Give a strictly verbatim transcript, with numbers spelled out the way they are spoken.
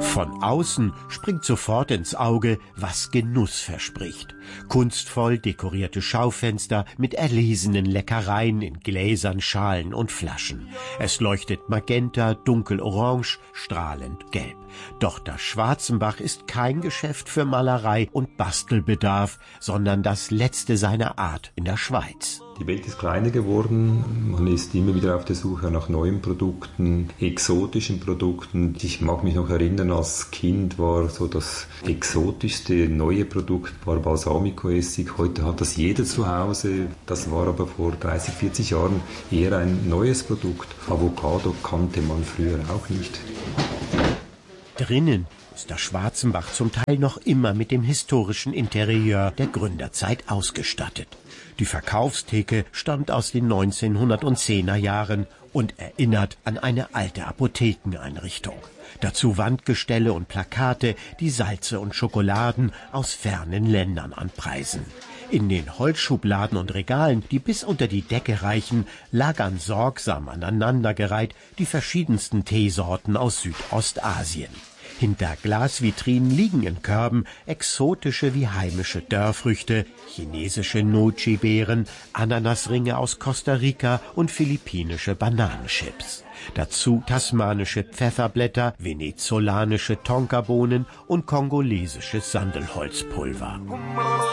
Von außen springt sofort ins Auge, was Genuss verspricht. Kunstvoll dekorierte Schaufenster mit erlesenen Leckereien in Gläsern, Schalen und Flaschen. Es leuchtet magenta, dunkelorange, strahlend gelb. Doch das Schwarzenbach ist kein Geschäft für Malerei und Bastelbedarf, sondern das letzte seiner Art in der Schweiz. Die Welt ist kleiner geworden, man ist immer wieder auf der Suche nach neuen Produkten, exotischen Produkten. Ich mag mich noch erinnern, als Kind war so das exotischste neue Produkt war Balsamico-Essig. Heute hat das jeder zu Hause. Das war aber vor dreißig, vierzig Jahren eher ein neues Produkt. Avocado kannte man früher auch nicht. Drinnen ist das Schwarzenbach zum Teil noch immer mit dem historischen Interieur der Gründerzeit ausgestattet. Die Verkaufstheke stammt aus den neunzehnhundertzehner Jahren und erinnert an eine alte Apothekeneinrichtung. Dazu Wandgestelle und Plakate, die Salze und Schokoladen aus fernen Ländern anpreisen. In den Holzschubladen und Regalen, die bis unter die Decke reichen, lagern sorgsam aneinandergereiht die verschiedensten Teesorten aus Südostasien. Hinter Glasvitrinen liegen in Körben exotische wie heimische Dörrfrüchte, chinesische Nochi-Beeren, Ananasringe aus Costa Rica und philippinische Bananenchips. Dazu tasmanische Pfefferblätter, venezolanische Tonkabohnen und kongolesisches Sandelholzpulver.